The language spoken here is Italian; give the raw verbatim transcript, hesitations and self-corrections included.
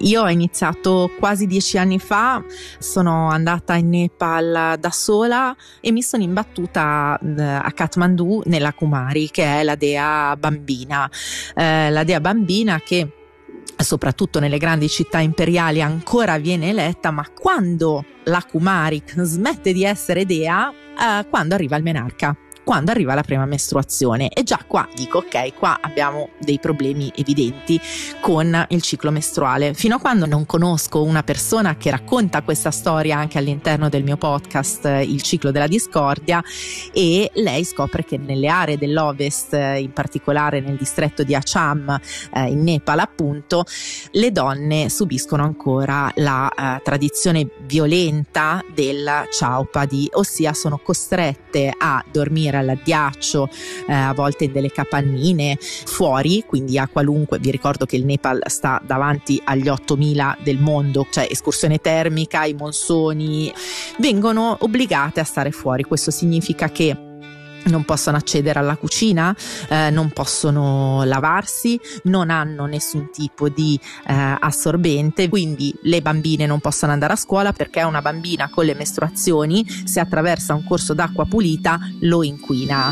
Io ho iniziato quasi dieci anni fa, sono andata in Nepal da sola e mi sono imbattuta a Kathmandu nella Kumari, che è la dea bambina, eh, la dea bambina che soprattutto nelle grandi città imperiali ancora viene eletta, ma quando la Kumari smette di essere dea, eh, quando arriva il menarca, quando arriva la prima mestruazione. E già qua dico ok, qua abbiamo dei problemi evidenti con il ciclo mestruale. Fino a quando non conosco una persona che racconta questa storia anche all'interno del mio podcast, Il ciclo della discordia, e lei scopre che nelle aree dell'Ovest, in particolare nel distretto di Acham, eh, in Nepal appunto, le donne subiscono ancora la eh, tradizione violenta del Chaupadi, ossia sono costrette a dormire all'addiaccio, eh, a volte in delle capannine fuori, quindi a qualunque, vi ricordo che il Nepal sta davanti agli ottomila del mondo, cioè escursione termica, i monsoni, vengono obbligate a stare fuori. Questo significa che non possono accedere alla cucina, eh, non possono lavarsi, non hanno nessun tipo di eh, assorbente, quindi le bambine non possono andare a scuola perché una bambina con le mestruazioni, se attraversa un corso d'acqua pulita, lo inquina.